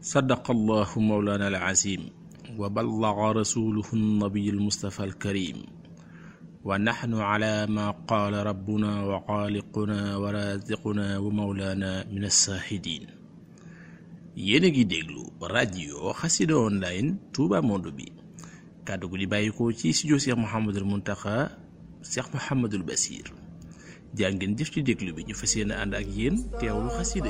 sadaqallahu mawlana al-azim wa ballaga rasuluhu an-nabiy al-mustafa al-karim wa nahnu ala ma qaala rabbuna wa xaaliquna wa raziquna wa mawlana min as-sahidin. yéen a ngi déglu rajo Xassida online Touba Monde bi kàddu gu di bàyyikoo ci studio Cheikh Mouhamadul Mountakha Cheikh Mouhamadul Bassir jaa ngeen jëf ci déglu bi ñu fas yéene ànd ak yéen teewlu xasida